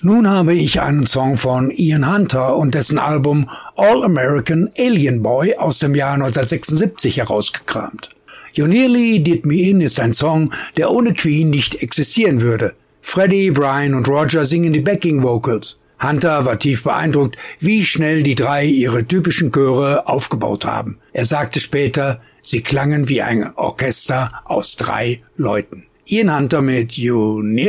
Nun habe ich einen Song von Ian Hunter und dessen Album All American Alien Boy aus dem Jahr 1976 herausgekramt. You Nearly Did Me In ist ein Song, der ohne Queen nicht existieren würde. Freddie, Brian und Roger singen die Backing Vocals. Hunter war tief beeindruckt, wie schnell die drei ihre typischen Chöre aufgebaut haben. Er sagte später, sie klangen wie ein Orchester aus 3 Leuten. Ian Hunter mit You Nearly